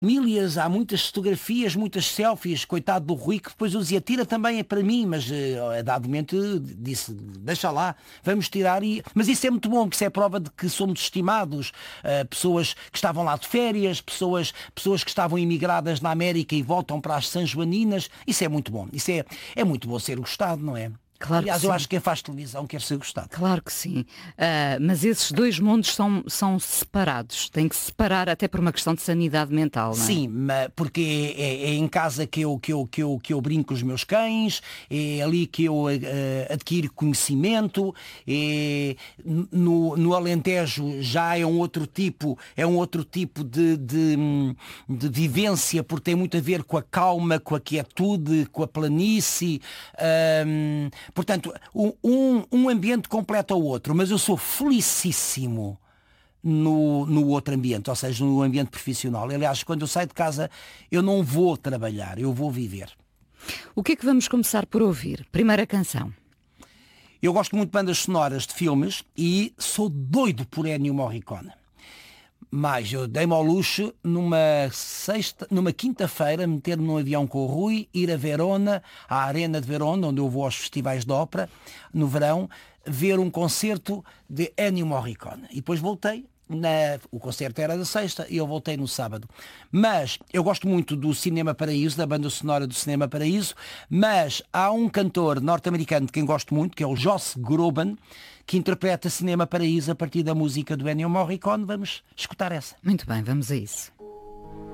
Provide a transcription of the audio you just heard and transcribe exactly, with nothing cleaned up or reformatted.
famílias, há muitas fotografias, muitas selfies, coitado do Rui, que depois o dizia, tira também é para mim, mas uh, a dado momento disse, deixa lá, vamos tirar. E... Mas isso é muito bom, que isso é prova de que somos estimados, uh, pessoas que estavam lá de férias, pessoas, pessoas que estavam imigradas na América e voltam para as Sanjoaninas, isso é muito bom, isso é, é muito bom ser gostado, não é? Claro. Aliás, que eu sim. acho que quem faz televisão quer ser gostado. Claro que sim. Uh, mas esses dois mundos são, são separados. Tem que se separar até por uma questão de sanidade mental, não é? Sim, porque é, é, é em casa que eu, que, eu, que, eu, que eu brinco com os meus cães, é ali que eu uh, adquiro conhecimento, é, no, no Alentejo já é um outro tipo, é um outro tipo de, de, de vivência, porque tem muito a ver com a calma, com a quietude, com a planície. Um, portanto, um, um ambiente completa o outro, mas eu sou felicíssimo No, no outro ambiente, ou seja, no ambiente profissional. Aliás, quando eu saio de casa, eu não vou trabalhar, eu vou viver. O que é que vamos começar por ouvir? Primeira canção. Eu gosto muito de bandas sonoras de filmes e sou doido por Ennio Morricone. Mas eu dei-me ao luxo, numa sexta, numa quinta-feira, meter-me num avião com o Rui, ir a Verona, à Arena de Verona, onde eu vou aos festivais de ópera, no verão, ver um concerto de Ennio Morricone. E depois voltei. Na... O concerto era da sexta e eu voltei no sábado. Mas eu gosto muito do Cinema Paraíso, da banda sonora do Cinema Paraíso, mas há um cantor norte-americano de quem gosto muito, que é o Josh Groban, que interpreta Cinema Paraíso a partir da música do Ennio Morricone. Vamos escutar essa. Muito bem, vamos a isso.